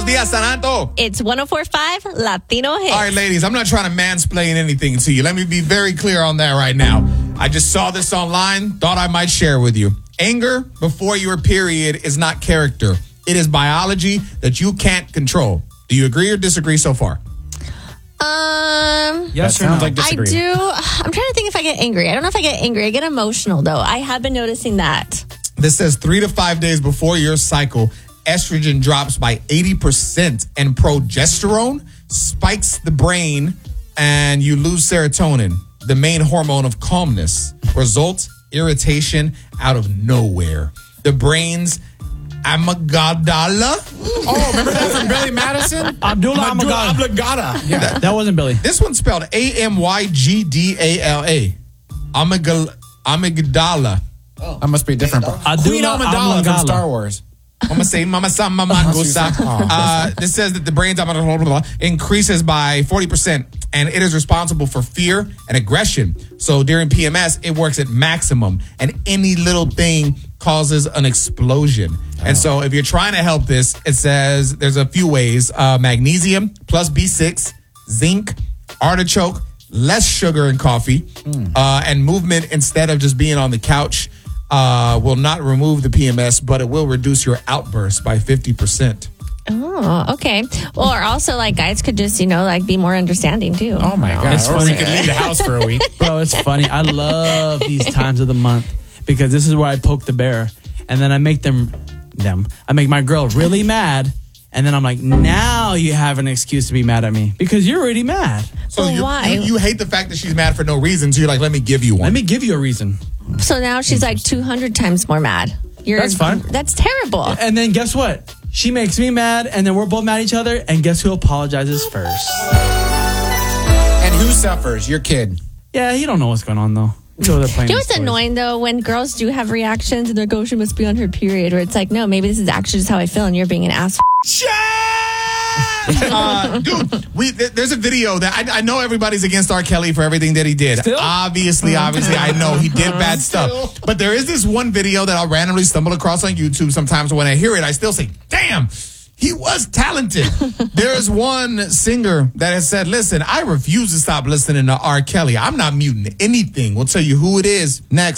días, Sanato. It's 104.5 Latino Hits. All right, ladies, I'm not trying to mansplain anything to you. Let me be very clear on that right now. I just saw this online, thought I might share with you. Anger before your period is not character. It is biology that you can't control. Do you agree or disagree so far? Yes or no? I do. I'm trying to think if I get angry. I don't know if I get angry. I get emotional, though. I have been noticing that. This says 3 to 5 days before your cycle, estrogen drops by 80% and progesterone spikes the brain and you lose serotonin, the main hormone of calmness. Results, irritation out of nowhere. The brain's amygdala. Oh, remember that from Billy Madison? Abdullah Amagala. Oblongata. Yeah. That wasn't Billy. This one's spelled Amygdala. Amygdala. That must be a different part. Abdullah Queen Amidala from Amagala. Star Wars. Mama say, Mama sa, Mama gusa. This says that the brain's increases by 40%, and it is responsible for fear and aggression. So during PMS, it works at maximum, and any little thing causes an explosion. And so if you're trying to help this, it says there's a few ways. Magnesium plus B6, zinc, artichoke, less sugar in coffee, and movement instead of just being on the couch. Will not remove the PMS, but it will reduce your outburst by 50%. Oh, okay. Well, or also, like, guys could just, be more understanding, too. Oh, my God. It's Or funny. we could leave the house for a week. Bro, it's funny. I love these times of the month because this is where I poke the bear and then I make I make my girl really mad. And then I'm like, now you have an excuse to be mad at me because you're already mad. So Well, why? You hate the fact that she's mad for no reason. So you're like, let me give you one. Let me give you a reason. So now she's like 200 times more mad. That's fine. That's terrible. And then guess what? She makes me mad and then we're both mad at each other. And guess who apologizes first? And who suffers? Your kid. Yeah, he don't know what's going on though. He's over there playing You know his what's toys. annoying, though? When girls do have reactions and they're like, oh, she must be on her period. Or it's like, no, maybe this is actually just how I feel and you're being an ass. Dude, there's a video that I know everybody's against R. Kelly for everything that he did. Still? Obviously, I know he did bad stuff. But there is this one video that I'll randomly stumble across on YouTube sometimes. When I hear it, I still say, damn, he was talented. There's one singer that has said, listen, I refuse to stop listening to R. Kelly. I'm not muting anything. We'll tell you who it is next.